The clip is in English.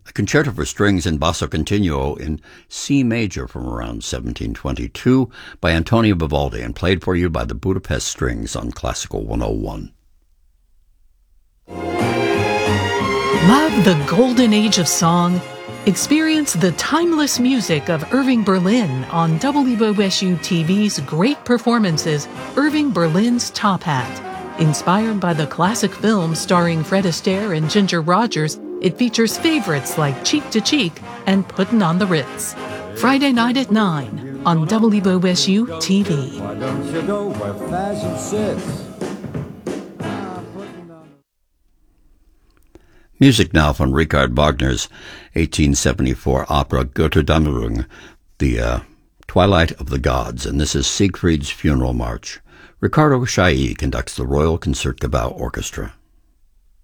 a concerto for strings in basso continuo in C major from around 1722 by Antonio Vivaldi and played for you by the Budapest Strings on Classical 101. Love the golden age of song? Experience the timeless music of Irving Berlin on WOSU TV's Great Performances, Irving Berlin's Top Hat. Inspired by the classic film starring Fred Astaire and Ginger Rogers, it features favorites like Cheek to Cheek and Puttin' on the Ritz. Friday night at 9 on WOSU TV. Why don't you go where fashion sits? Music now from Richard Wagner's 1874 opera Götterdämmerung, the Twilight of the Gods, and this is Siegfried's Funeral March. Ricardo Chailly conducts the Royal Concertgebouw Orchestra.